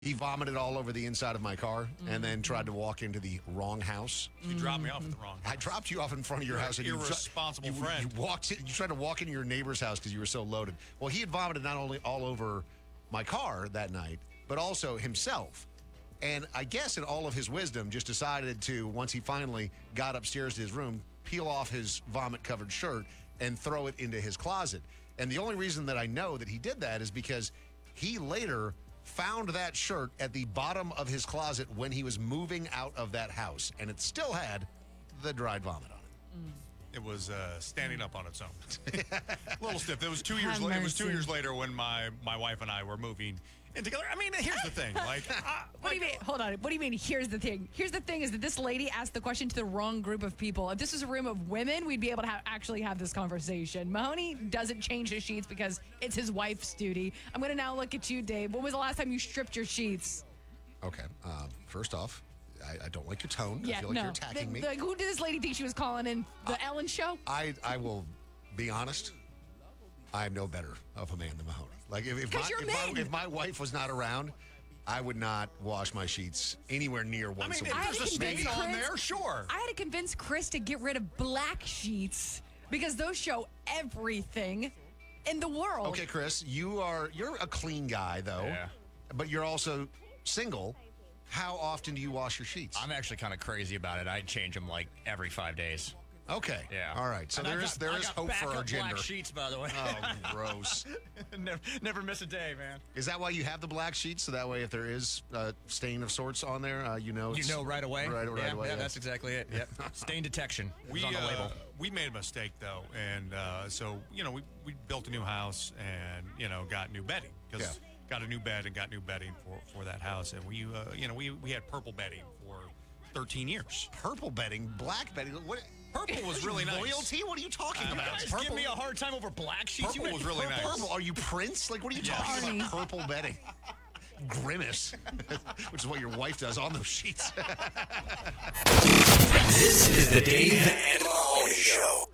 He vomited all over the inside of my car and then tried to walk into the wrong house. You dropped me off at the wrong house. I dropped you off in front of your house. And irresponsible friend. You tried to walk into your neighbor's house because you were so loaded. Well, he had vomited not only all over my car that night, but also himself. And I guess in all of his wisdom, just decided to, once he finally got upstairs to his room, peel off his vomit-covered shirt and throw it into his closet. And the only reason that I know that he did that is because he later found that shirt at the bottom of his closet when he was moving out of that house, and it still had the dried vomit on it. It was standing up on its own. A little stiff. It was 2 years. It was 2 years later when my wife and I were moving in together. I mean, here's the thing. What do you mean? Hold on. What do you mean? Here's the thing. Here's the thing is that this lady asked the question to the wrong group of people. If this was a room of women, we'd be able to actually have this conversation. Mahoney doesn't change his sheets because it's his wife's duty. I'm going to now look at you, Dave. When was the last time you stripped your sheets? Okay. First off, I don't like your tone. Yeah, I feel like you're attacking me. Who did this lady think she was calling in? The Ellen Show? I will be honest. I am no better of a man than Mahoney. Like if my wife was not around, I would not wash my sheets anywhere near once a week. If there's a stain on there, sure. I had to convince Chris to get rid of black sheets because those show everything in the world. Okay, Chris, you're a clean guy though. Yeah. But you're also single. How often do you wash your sheets? I'm actually kind of crazy about it. I change them like every 5 days. Okay. Yeah. All right. So there is hope for our gender. Black sheets, by the way. Oh, gross. never miss a day, man. Is that why you have the black sheets? So that way, if there is a stain of sorts on there, you know right away. Right away. Yeah, that's exactly it. Yep. Stain detection. We on the label. We made a mistake though, and so we built a new house and got new bedding because got a new bed and got new bedding for that house, and we had purple bedding for 13 years. Purple bedding, black bedding. What? Purple was really nice. Royalty? What are you talking about? You guys give me a hard time over black sheets. Purple was really nice. Purple? Are you Prince? Like, what are you talking about? Purple bedding. Grimace, which is what your wife does on those sheets. This is the Dave and Mahoney Show.